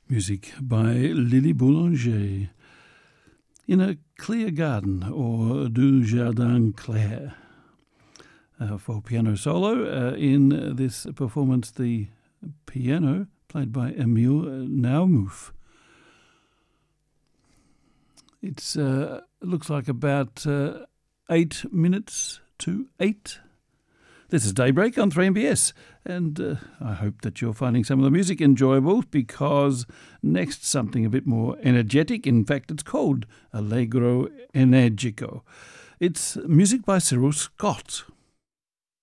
Music by Lily Boulanger. In a Clear Garden, or Du Jardin Clair. For piano solo. In this performance, the piano played by Emile Naumouf. It looks like about 8 minutes to 8. This is Daybreak on 3MBS, and I hope that you're finding some of the music enjoyable, because next something a bit more energetic. In fact, it's called Allegro Energico. It's music by Cyril Scott.